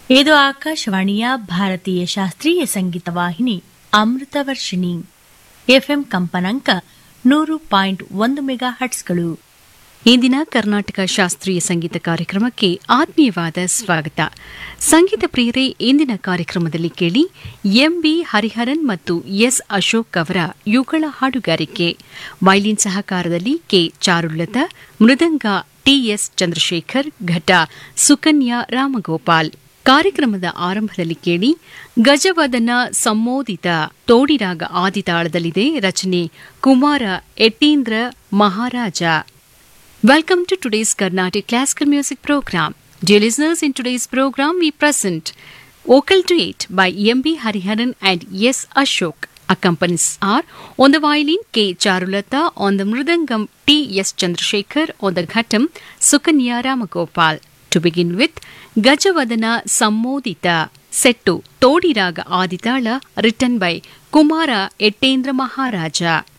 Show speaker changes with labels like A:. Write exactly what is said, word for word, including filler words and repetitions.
A: ಇದು ಆಕಾಶವಾಣಿಯ ಭಾರತೀಯ ಶಾಸ್ತ್ರೀಯ ಸಂಗೀತ ವಾಹಿನಿ ಅಮೃತ ವರ್ಷಿಣಿ ಎಫ್ಎಂ ಕಂಪನಾಂಕ ನೂರು ಪಾಯಿಂಟ್ ಒಂದು ಮೆಗಾ ಹಟ್ಸ್ಗಳು.
B: ಇಂದಿನ ಕರ್ನಾಟಕ ಶಾಸ್ತ್ರೀಯ ಸಂಗೀತ ಕಾರ್ಯಕ್ರಮಕ್ಕೆ ಆತ್ಮೀಯವಾದ ಸ್ವಾಗತ. ಸಂಗೀತ ಪ್ರಿಯರೇ, ಇಂದಿನ ಕಾರ್ಯಕ್ರಮದಲ್ಲಿ ಕೇಳಿ ಎಂಬಿ ಹರಿಹರನ್ ಮತ್ತು ಎಸ್ ಅಶೋಕ್ ಅವರ ಯುಗಳ ಹಾಡುಗಾರಿಕೆ. ವೈಲಿನ್ ಸಹಕಾರದಲ್ಲಿ ಕೆ ಚಾರುಲತಾ, ಮೃದಂಗ ಟಿಎಸ್ ಚಂದ್ರಶೇಖರ್, ಘಟ ಸುಕನ್ಯಾ ರಾಮಗೋಪಾಲ್. ಕಾರ್ಯಕ್ರಮದ ಆರಂಭದಲ್ಲಿ ಕೇಳಿ ಗಜವದನ ಸಂಮೋದಿತ ತೋಡಿರಾಗ ಆದಿತಾಳದಲ್ಲಿದೆ. ರಚನೆ ಕುಮಾರ ಎಟ್ಟೀಂದ್ರ ಮಹಾರಾಜ. Welcome to today's Carnatic Classical Music Program. Dear listeners, in today's program we present Vocal Duet by M B Hariharan and S. Ashok. Accompanies are on the violin K. Charulata, on the mridangam T. S. Chandrasekhar, on the ghatam Sukanya Ramagopal. To begin with, Gajavadana Sammodita, set to Todiraga Aditala, written by Kumara Ettendra Maharaja.